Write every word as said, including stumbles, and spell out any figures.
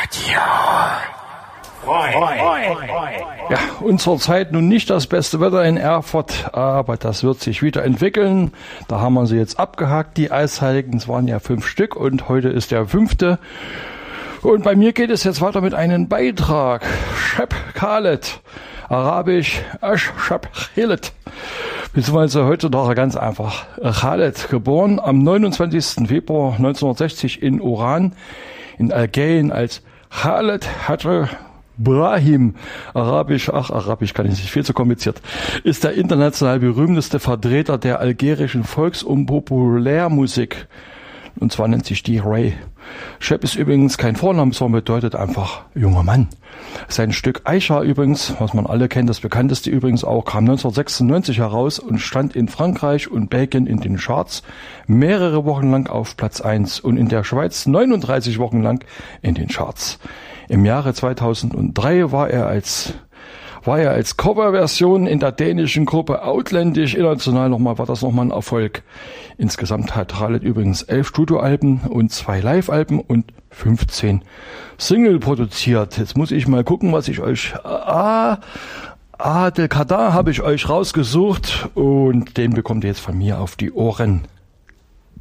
Ja, und zurzeit nun nicht das beste Wetter in Erfurt, aber das wird sich wieder entwickeln. Da haben wir sie jetzt abgehakt, die Eisheiligen. Es waren ja fünf Stück und heute ist der fünfte. Und bei mir geht es jetzt weiter mit einem Beitrag. Shep Khaled, arabisch Ash Shep Khaled. Beziehungsweise heutzutage ganz einfach Khaled, geboren am neunundzwanzigsten Februar neunzehnhundertsechzig in Oran in Algerien als Khaled Hadr Brahim, arabisch, ach, arabisch kann ich nicht, viel zu kompliziert, ist der international berühmteste Vertreter der algerischen Volks- und Populärmusik. Und zwar nennt sich die Ray. Shep ist übrigens kein Vorname, sondern bedeutet einfach junger Mann. Sein Stück Aisha übrigens, was man alle kennt, das bekannteste übrigens auch, kam neunzehnhundertsechsundneunzig heraus und stand in Frankreich und Belgien in den Charts mehrere Wochen lang auf Platz eins und in der Schweiz neununddreißig Wochen lang in den Charts. Im Jahre zweitausenddrei war er als war er als Coverversion in der dänischen Gruppe Outlandish international nochmal, war das nochmal ein Erfolg. Insgesamt hat Khaled übrigens elf Studioalben und zwei Live-Alben und fünfzehn Single produziert. Jetzt muss ich mal gucken, was ich euch... Ah, Adel Kader habe ich euch rausgesucht und den bekommt ihr jetzt von mir auf die Ohren.